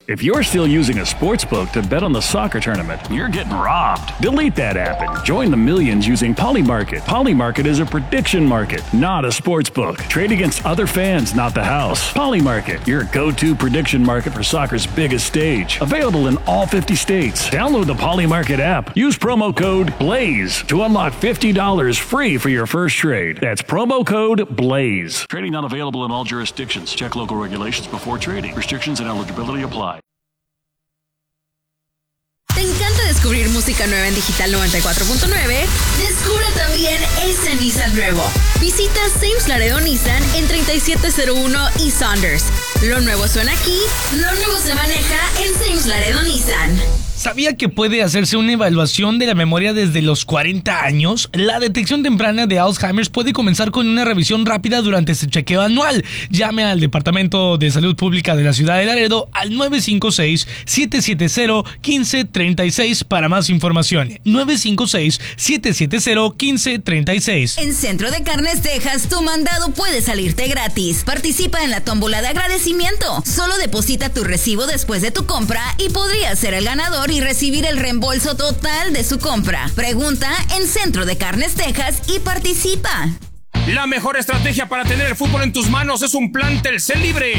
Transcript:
If you're still using a sportsbook to bet on the soccer tournament, you're getting robbed. Delete that app and join the millions using Polymarket. Polymarket is a prediction market, not a sportsbook. Trade against other fans, not the house. Polymarket, your go-to prediction market for soccer's biggest stage. Available in all 50 states. Download the Polymarket app. Use promo code BLAZE to unlock $50 free for your first trade. That's promo code BLAZE. Trading not available in all jurisdictions. Check local regulations before trading. Restrictions and eligibility apply. ¿Te encanta descubrir música nueva en Digital 94.9? Descubre también ese Nissan nuevo. Visita Sames Laredo Nissan en 3701 y Saunders. Lo nuevo suena aquí, lo nuevo se maneja en Sames Laredo Nissan. ¿Sabía que puede hacerse una evaluación de la memoria desde los 40 años? La detección temprana de Alzheimer puede comenzar con una revisión rápida durante este chequeo anual. Llame al Departamento de Salud Pública de la Ciudad de Laredo al 956-770-1536 para más información. 956-770-1536. En Centro de Carnes Texas, tu mandado puede salirte gratis. Participa en la tómbola de agradecimiento. Solo deposita tu recibo después de tu compra y podrías ser el ganador y recibir el reembolso total de su compra. Pregunta en Centro de Carnes Texas y participa. La mejor estrategia para tener el fútbol en tus manos es un plan Telcel Libre.